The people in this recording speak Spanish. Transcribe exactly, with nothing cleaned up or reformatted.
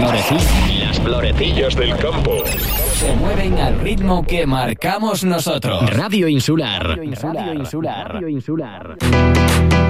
florecillas, las florecillas del campo se mueven al ritmo que marcamos nosotros. Radio Insular. Radio Insular. Radio Insular. Radio Insular.